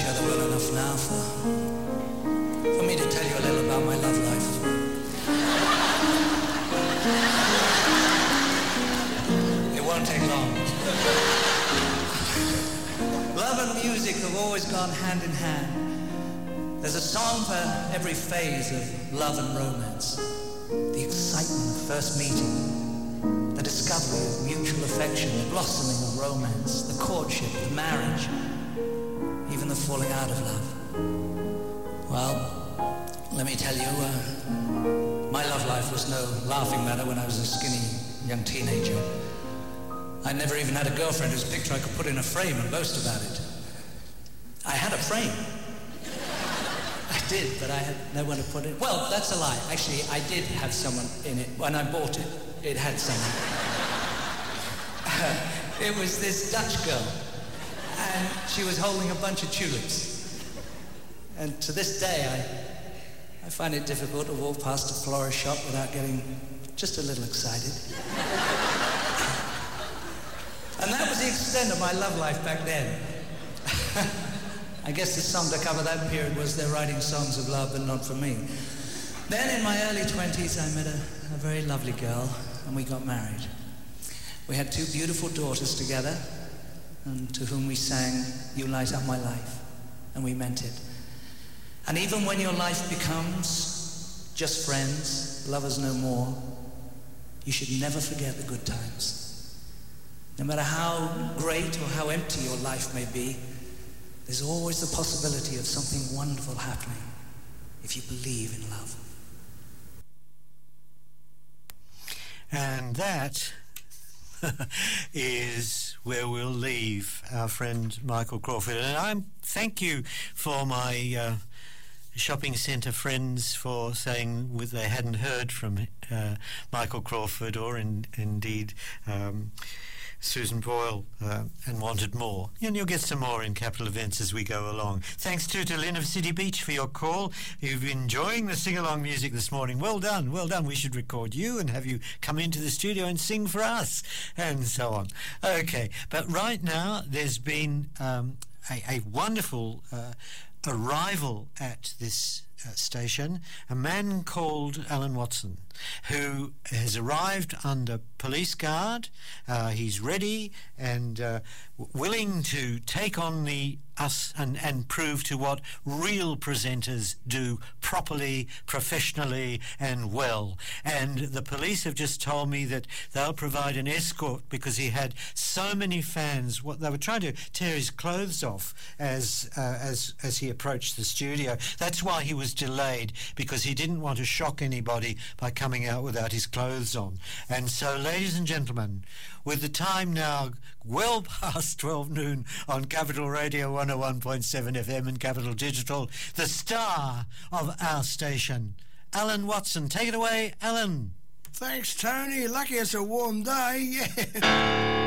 each other well enough now for me to tell you a little about my love life. It won't take long. Love and music have always gone hand in hand. There's a song for every phase of love and romance. The excitement of first meeting, the discovery of mutual affection, the blossoming of romance, the courtship, the marriage, even the falling out of love. Well, let me tell you, my love life was no laughing matter when I was a skinny young teenager. I never even had a girlfriend whose picture I could put in a frame and boast about it. I had a frame. I did, but I had no one to put it. Well, that's a lie. Actually, I did have someone in it. When I bought it, it had someone. It was this Dutch girl, and she was holding a bunch of tulips. And to this day, I find it difficult to walk past a florist shop without getting just a little excited. And that was the extent of my love life back then. I guess the song to cover that period was they're writing songs of love, but not for me. Then in my early 20s, I met a very lovely girl, and we got married. We had two beautiful daughters together, and to whom we sang, "You Light Up My Life," and we meant it. And even when your life becomes just friends, lovers no more, you should never forget the good times. No matter how great or how empty your life may be, there's always the possibility of something wonderful happening if you believe in love. And that is where we'll leave our friend Michael Crawford. And I thank you for my shopping centre friends for saying they hadn't heard from Michael Crawford or indeed Susan Boyle and wanted more. And you'll get some more in Capital Events as we go along. Thanks to Lynn of City Beach for your call. You've been enjoying the sing-along music this morning. Well done, well done. We should record you and have you come into the studio and sing for us and so on. Okay, but right now there's been a wonderful arrival at this station, a man called Alan Watson, who has arrived under police guard. He's ready and willing to take on us and prove to what real presenters do properly, professionally and well. And the police have just told me that they'll provide an escort because he had so many fans. They were trying to tear his clothes off as he approached the studio. That's why he was delayed, because he didn't want to shock anybody by coming out without his clothes on. And so, ladies and gentlemen, with the time now well past 12 noon on Capital Radio 101.7 FM and Capital Digital, the star of our station, Alan Watson. Take it away, Alan. Thanks, Tony. Lucky it's a warm day, yeah.